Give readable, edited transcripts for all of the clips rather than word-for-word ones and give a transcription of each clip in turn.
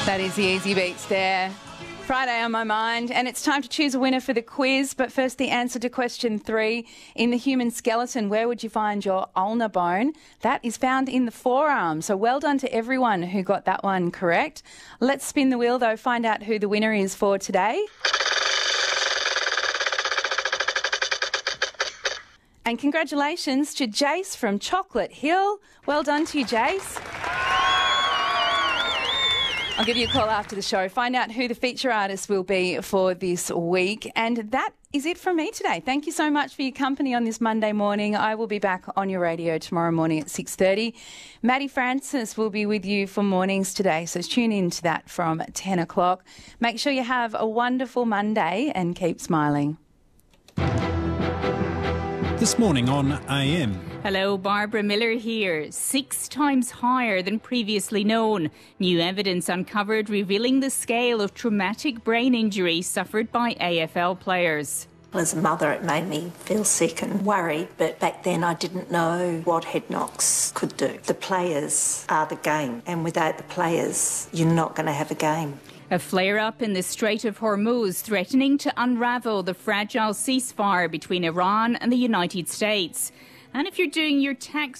That is the Easy Beats there. Friday on my mind, and it's time to choose a winner for the quiz. But first, the answer to question 3. In the human skeleton, where would you find your ulnar bone? That is found in the forearm. So well done to everyone who got that one correct. Let's spin the wheel, though, find out who the winner is for today. And congratulations to Jace from Chocolate Hill. Well done to you, Jace. I'll give you a call after the show, find out who the feature artist will be for this week. And that is it from me today. Thank you so much for your company on this Monday morning. I will be back on your radio tomorrow morning at 6:30. Maddie Francis will be with you for mornings today, so tune in to that from 10 o'clock. Make sure you have a wonderful Monday and keep smiling. This morning on AM. Hello, Barbara Miller here. 6 times higher than previously known. New evidence uncovered revealing the scale of traumatic brain injury suffered by AFL players. As a mother, it made me feel sick and worried, but back then I didn't know what head knocks could do. The players are the game, and without the players, you're not going to have a game. A flare-up in the Strait of Hormuz threatening to unravel the fragile ceasefire between Iran and the United States. And if you're doing your tax...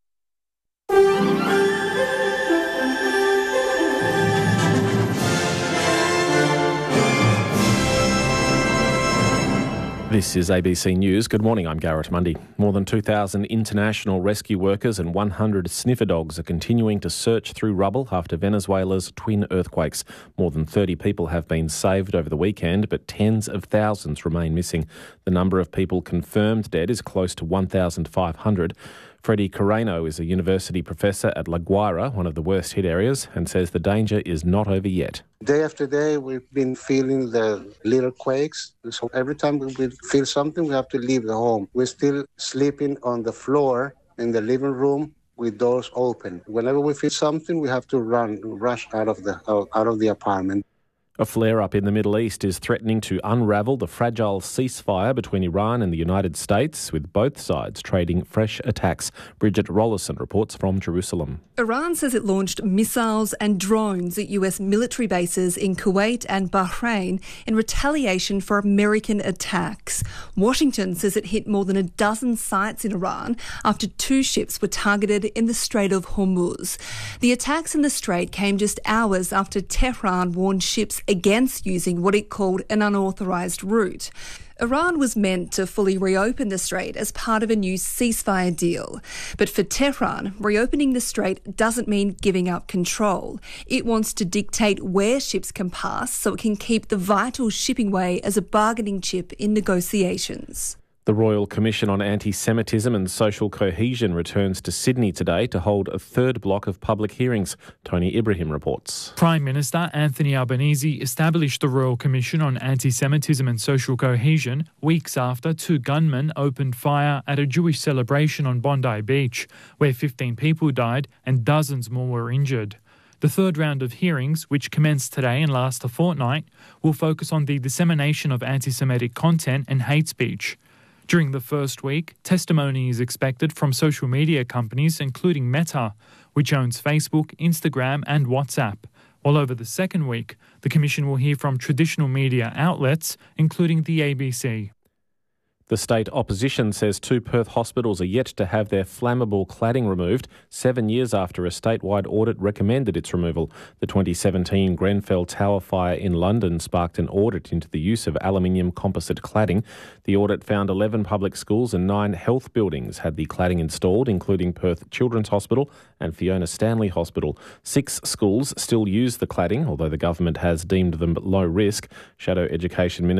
This is ABC News. Good morning, I'm Garrett Mundy. More than 2,000 international rescue workers and 100 sniffer dogs are continuing to search through rubble after Venezuela's twin earthquakes. More than 30 people have been saved over the weekend, but tens of thousands remain missing. The number of people confirmed dead is close to 1,500. Freddie Carreno is a university professor at La Guaira, one of the worst hit areas, and says the danger is not over yet. Day after day, we've been feeling the little quakes. So every time we feel something, we have to leave the home. We're still sleeping on the floor in the living room with doors open. Whenever we feel something, we have to rush out of the apartment. A flare-up in the Middle East is threatening to unravel the fragile ceasefire between Iran and the United States, with both sides trading fresh attacks. Bridget Rollerson reports from Jerusalem. Iran says it launched missiles and drones at US military bases in Kuwait and Bahrain in retaliation for American attacks. Washington says it hit more than a dozen sites in Iran after 2 ships were targeted in the Strait of Hormuz. The attacks in the Strait came just hours after Tehran warned ships against using what it called an unauthorised route. Iran was meant to fully reopen the Strait as part of a new ceasefire deal. But for Tehran, reopening the Strait doesn't mean giving up control. It wants to dictate where ships can pass so it can keep the vital shipping way as a bargaining chip in negotiations. The Royal Commission on Anti-Semitism and Social Cohesion returns to Sydney today to hold a 3rd block of public hearings. Tony Ibrahim reports. Prime Minister Anthony Albanese established the Royal Commission on Anti-Semitism and Social Cohesion weeks after 2 gunmen opened fire at a Jewish celebration on Bondi Beach, where 15 people died and dozens more were injured. The 3rd round of hearings, which commenced today and last a fortnight, will focus on the dissemination of anti-Semitic content and hate speech. During the first week, testimony is expected from social media companies including Meta, which owns Facebook, Instagram and WhatsApp. While over the second week, the Commission will hear from traditional media outlets, including the ABC. The state opposition says 2 Perth hospitals are yet to have their flammable cladding removed 7 years after a statewide audit recommended its removal. The 2017 Grenfell Tower fire in London sparked an audit into the use of aluminium composite cladding. The audit found 11 public schools and 9 health buildings had the cladding installed, including Perth Children's Hospital and Fiona Stanley Hospital. 6 schools still use the cladding, although the government has deemed them low risk. Shadow Education Minister